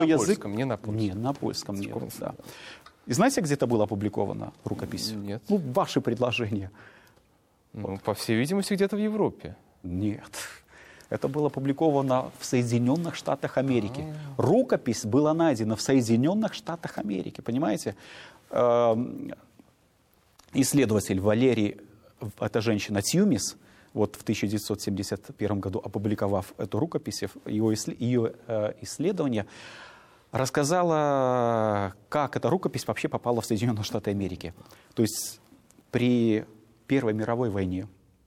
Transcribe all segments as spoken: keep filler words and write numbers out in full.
На язык... польском, не на польском. Нет, на польском нет, да. И знаете, где это была опубликована рукопись? Нет. Ну, ваши предложения. Ну, по всей видимости, где-то в Европе. Нет. Это было опубликовано в Соединенных Штатах Америки. Рукопись была найдена в Соединенных Штатах Америки, понимаете? Исследователь Валерий, эта женщина Тьюмис, вот в тысяча девятьсот семьдесят первом году опубликовав эту рукопись, ее, ее исследование рассказала, как эта рукопись вообще попала в Соединенные Штаты Америки. То есть при Первой мировой войне,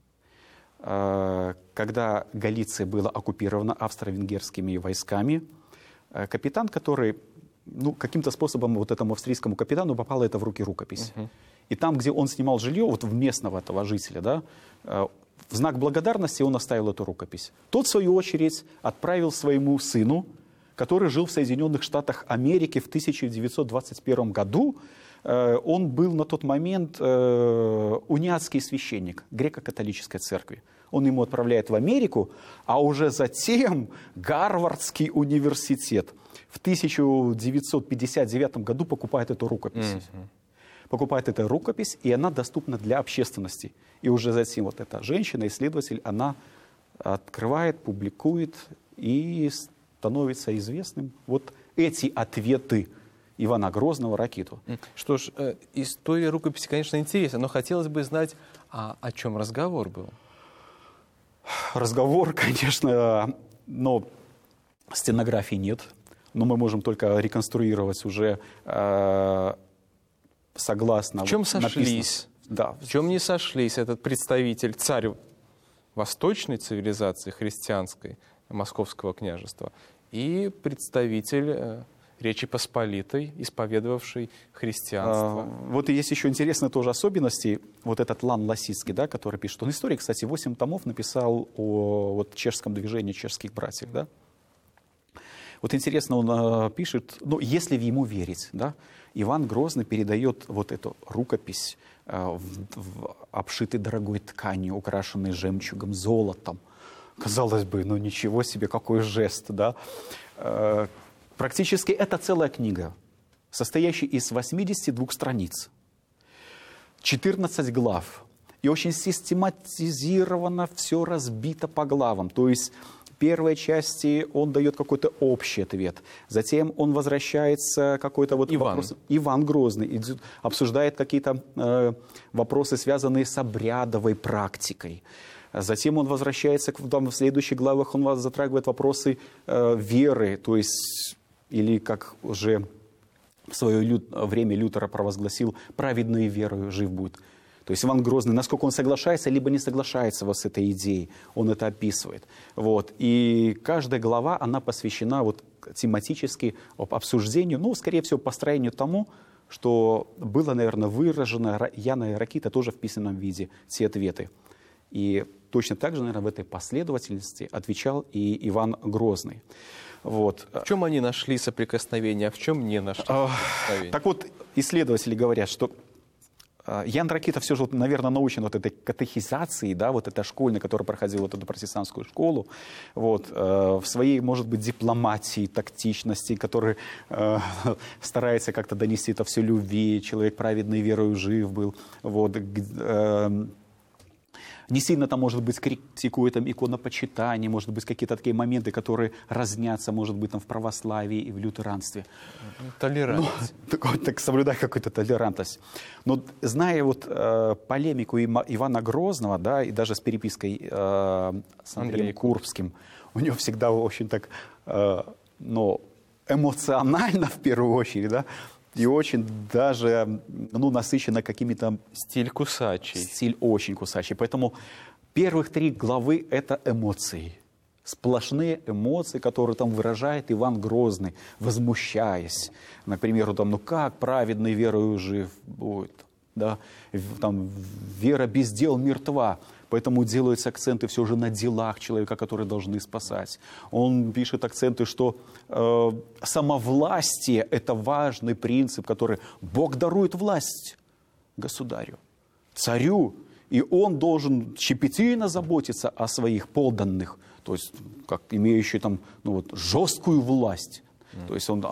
когда Галиция была оккупирована австро-венгерскими войсками, капитан, который, ну, каким-то способом вот этому австрийскому капитану попала это в руки рукопись. Uh-huh. И там, где он снимал жилье, вот в местного этого жителя, да, в знак благодарности он оставил эту рукопись. Тот, в свою очередь, отправил своему сыну, который жил в Соединенных Штатах Америки в тысяча девятьсот двадцать первом году. Он был на тот момент униатский священник греко-католической церкви. Он ему отправляет в Америку, а уже затем Гарвардский университет в тысяча девятьсот пятьдесят девятом году покупает эту рукопись. Mm-hmm. Покупает эту рукопись, и она доступна для общественности. И уже затем вот эта женщина, исследователь, она открывает, публикует и становится известным. Вот эти ответы Ивана Грозного Ракиту. Что ж, э, история рукописи, конечно, интересна, но хотелось бы знать, а о чем разговор был? Разговор, конечно, но стенографии нет. Но мы можем только реконструировать уже э, согласно... В чем вот, сошлись? Да. В чем не сошлись этот представитель, царь восточной цивилизации христианской, Московского княжества, и представитель... Э, Речи Посполитой, исповедовавшей христианство. А, вот и есть еще интересные тоже особенности. Вот этот Лан Ласицкий, да, который пишет. Он историк, кстати, восемь томов написал о вот, чешском движении чешских братьев. Да? Вот интересно, он а, пишет, ну, если ему верить, да, Иван Грозный передает вот эту рукопись, а, в, в, обшитой дорогой тканью, украшенной жемчугом, золотом. Казалось бы, ну ничего себе, какой жест, да. А, практически это целая книга, состоящая из восьмидесяти двух страниц, четырнадцати глав. И очень систематизировано все разбито по главам. То есть в первой части он дает какой-то общий ответ. Затем он возвращается какой-то вот Иван. вопрос. Иван Грозный идет, обсуждает какие-то э, вопросы, связанные с обрядовой практикой. Затем он возвращается, там, в следующих главах он затрагивает вопросы э, веры, то есть, или как уже в свое лю... время Лютер провозгласил, праведной верою жив будет. То есть Иван Грозный, насколько он соглашается, либо не соглашается вот с этой идеей, он это описывает. Вот. И каждая глава, она посвящена вот тематически обсуждению, ну, скорее всего, построению тому, что было, наверное, выражено Яной Ракитой тоже в письменном виде, те ответы. И точно так же, наверное, в этой последовательности отвечал и Иван Грозный. Вот. В чем они нашли соприкосновение, а в чем не нашли соприкосновение? Так вот, исследователи говорят, что Ян Ракита все же, наверное, научен вот этой катехизации, да, вот этой школьной, которая проходила вот эту протестантскую школу, вот, э, в своей, может быть, дипломатии, тактичности, который э, старается как-то донести это все любви, человек праведной верою жив был, вот, э, не сильно там, может быть, критикует там иконопочитание, может быть, какие-то такие моменты, которые разнятся, может быть, там в православии и в лютеранстве. Толерантность. Ну, так, так соблюдать какую-то толерантность. Но зная вот э, полемику Ивана Грозного, да, и даже с перепиской э, с Андреем Андрей Курбским, у него всегда очень так, э, ну, эмоционально в первую очередь, да, и очень даже, ну, насыщенно какими-то... Стиль кусачий. Стиль очень кусачий. Поэтому первых три главы — это эмоции. Сплошные эмоции, которые там выражает Иван Грозный, возмущаясь. Например, там, ну как праведный верою жив будет? Да? Там, вера без дел мертва. Поэтому делаются акценты все же на делах человека, которые должны спасать. Он пишет акценты, что э, самовластие – это важный принцип, который Бог дарует власть государю, царю, и он должен щепетильно заботиться о своих подданных, то есть как имеющий там, ну, вот, жесткую власть. Mm. То есть он